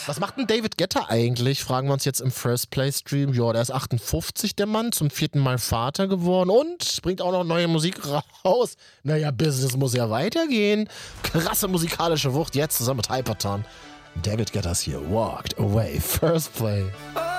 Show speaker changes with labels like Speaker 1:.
Speaker 1: Was macht denn David Guetta eigentlich? Fragen wir uns jetzt im First Play Stream. Ja, der ist 58, der Mann, zum 4. Mal Vater geworden und bringt auch noch neue Musik raus. Naja, Business muss ja weitergehen. Krasse musikalische Wucht, jetzt zusammen mit Hyperton. David Guetta ist hier, Walked Away, First Play.